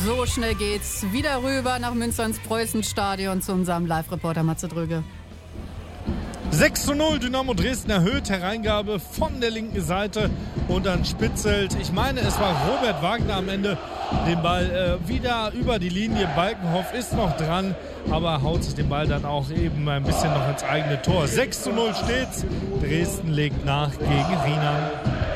So schnell geht's wieder rüber nach Münster ins Preußenstadion zu unserem Live-Reporter Matze Dröge. 6:0, Dynamo Dresden erhöht, Hereingabe von der linken Seite und dann Spitzelt. Ich meine, es war Robert Wagner am Ende, den Ball wieder über die Linie. Balkenhoff ist noch dran, aber haut sich den Ball dann auch eben ein bisschen noch ins eigene Tor. 6:0 steht's. Dresden legt nach gegen Riemann.